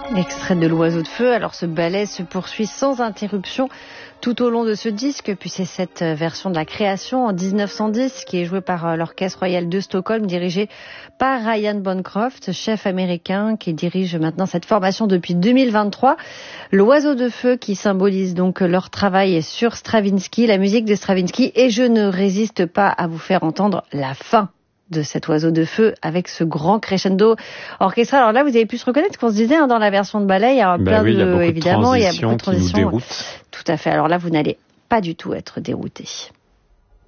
Extrait de l'Oiseau de feu. Alors ce ballet se poursuit sans interruption tout au long de ce disque, puis c'est cette version de la création en 1910 qui est jouée par l'Orchestre Royal de Stockholm, dirigé par Ryan Bancroft, chef américain qui dirige maintenant cette formation depuis 2023. L'Oiseau de feu qui symbolise donc leur travail sur Stravinsky, la musique de Stravinsky, et je ne résiste pas à vous faire entendre la fin de cet Oiseau de feu avec ce grand crescendo orchestral. Alors là, vous avez pu se reconnaître ce qu'on se disait dans la version de ballet. Il y a plein il y a beaucoup évidemment, de il y a beaucoup de transitions qui nous déroutent. Tout à fait. Alors là, vous n'allez pas du tout être dérouté.